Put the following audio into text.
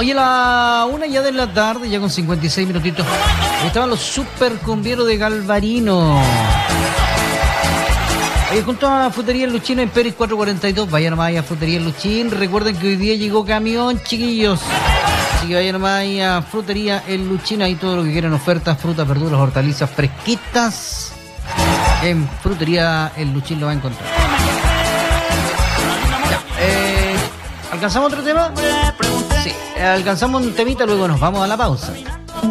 Oye, la 1 ya de la tarde, ya con 56 minutitos. Estaban los super cumbieros de Galvarino. Oye, junto a Frutería El Luchín en Pérez 442, vayan nomás a Frutería El Luchín. Recuerden que hoy día llegó camión, chiquillos. Así que vayan nomás a Frutería El Luchín. Ahí todo lo que quieran, ofertas, frutas, verduras, hortalizas fresquitas. En Frutería El Luchín lo va a encontrar. Ya, ¿alcanzamos otro tema? Sí, alcanzamos un temita, luego nos vamos a la pausa.